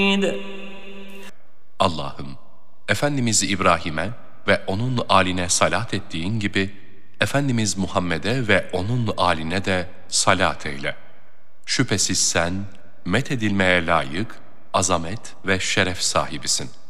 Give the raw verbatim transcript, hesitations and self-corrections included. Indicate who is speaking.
Speaker 1: Allah'ım, Efendimiz İbrahim'e ve onun âline salat ettiğin gibi, Efendimiz Muhammed'e ve onun âline de salat eyle. Şüphesiz sen, methedilmeye layık, azamet ve şeref sahibisin.